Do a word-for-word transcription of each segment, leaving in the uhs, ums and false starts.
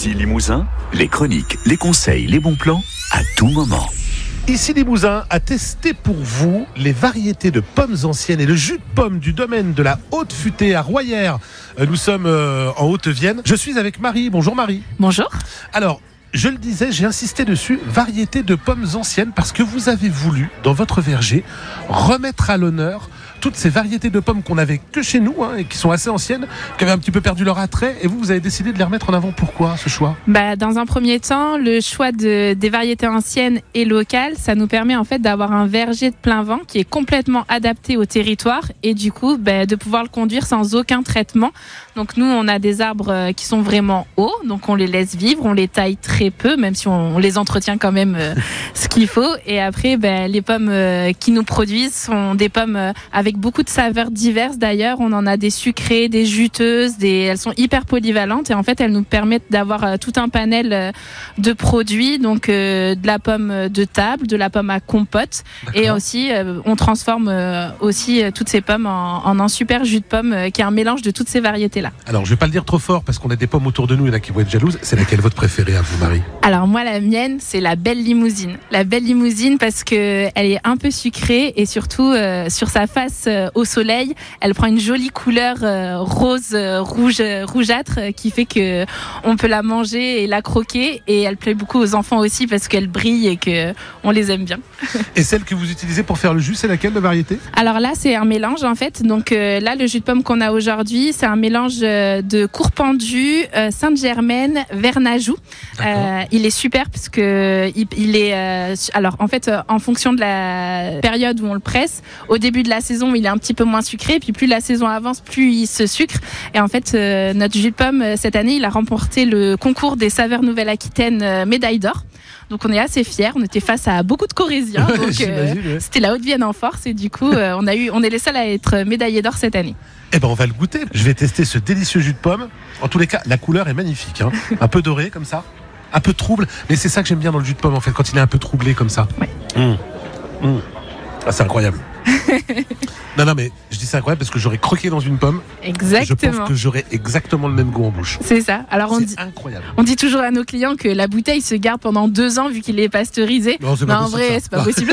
Ici Limousin, les chroniques, les conseils, les bons plans, à tout moment. Ici Limousin a testé pour vous les variétés de pommes anciennes et le jus de pomme du domaine de la Haute-Futée à Royères. Nous sommes euh, en Haute-Vienne. Je suis avec Marie. Bonjour Marie. Bonjour. Alors, je le disais, j'ai insisté dessus, variété de pommes anciennes, parce que vous avez voulu, dans votre verger, remettre à l'honneur toutes ces variétés de pommes qu'on n'avait que chez nous, hein, et qui sont assez anciennes, qui avaient un petit peu perdu leur attrait, et vous, vous avez décidé de les remettre en avant. Pourquoi ce choix ? Bah, dans un premier temps, le choix de, des variétés anciennes et locales, ça nous permet en fait d'avoir un verger de plein vent qui est complètement adapté au territoire et du coup bah, de pouvoir le conduire sans aucun traitement. Donc nous, on a des arbres qui sont vraiment hauts, donc on les laisse vivre, on les taille très peu, même si on, on les entretient quand même euh, ce qu'il faut. Et après, bah, les pommes euh, qui nous produisent sont des pommes euh, avec beaucoup de saveurs diverses d'ailleurs. On en a des sucrées, des juteuses, des... elles sont hyper polyvalentes et en fait elles nous permettent d'avoir euh, tout un panel euh, de produits, donc euh, de la pomme de table, de la pomme à compote. D'accord. Et aussi euh, on transforme euh, aussi euh, toutes ces pommes en, en un super jus de pomme euh, qui est un mélange de toutes ces variétés là. Alors je vais pas le dire trop fort parce qu'on a des pommes autour de nous, il y en a qui vont être jalouses. C'est laquelle votre préférée à vous, Marie ? Alors moi la mienne c'est la belle limousine. La belle limousine parce que elle est un peu sucrée et surtout euh, sur sa face euh, au soleil, elle prend une jolie couleur euh, rose, euh, rouge, euh, rougeâtre euh, qui fait que on peut la manger et la croquer et elle plaît beaucoup aux enfants aussi parce qu'elle brille et que on les aime bien. Et celle que vous utilisez pour faire le jus, c'est laquelle de variété ? Alors là c'est un mélange en fait. Donc euh, là le jus de pomme qu'on a aujourd'hui, c'est un mélange euh, de Courpendu, euh, Sainte-Germaine, Vernajou. Euh, il est super parce que il, il est euh, alors en fait euh, en fonction de la période où on le presse, au début de la saison il est un petit peu moins sucré, puis plus la saison avance, plus il se sucre. Et en fait, euh, notre jus de pomme, euh, cette année, il a remporté le concours des saveurs Nouvelle-Aquitaine euh, médaille d'or. Donc on est assez fiers, on était face à beaucoup de Corésiens, donc euh, ouais. C'était la Haute-Vienne en force et du coup euh, on, a eu, on est les seuls à être médaillés d'or cette année. Eh ben on va le goûter, je vais tester ce délicieux jus de pomme. En tous les cas, la couleur est magnifique, hein. Un peu doré comme ça, un peu trouble, mais c'est ça que j'aime bien dans le jus de pomme en fait, quand il est un peu troublé comme ça. Ouais. Mmh. Mmh. Ah, c'est incroyable. Non, non, mais je dis c'est incroyable parce que j'aurais croqué dans une pomme. Exactement. Je pense que j'aurais exactement le même goût en bouche. C'est ça. Alors on c'est dit, incroyable. On dit toujours à nos clients que la bouteille se garde pendant deux ans vu qu'il est pasteurisé. Non, c'est non pas en vrai, ça. c'est pas possible.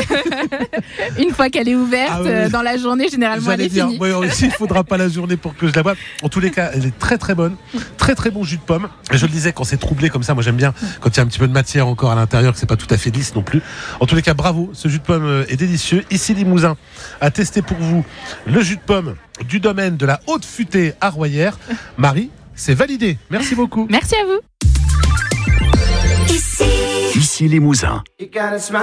Une fois qu'elle est ouverte, ah, oui, oui. Dans la journée, généralement, J'allais elle est dire, finie. Ouais, il ne faudra pas la journée pour que je la boive. En tous les cas, elle est très très bonne. Très très bon jus de pomme. Et je le disais, quand c'est troublé comme ça, moi j'aime bien quand il y a un petit peu de matière encore à l'intérieur, que c'est pas tout à fait lisse non plus. En tous les cas, bravo. Ce jus de pomme est délicieux. Ici Limousin a testé pour vous le jus de pomme du domaine de la Haute-Futée à Royères. Marie, c'est validé. Merci beaucoup. Merci à vous. Ici Limousin.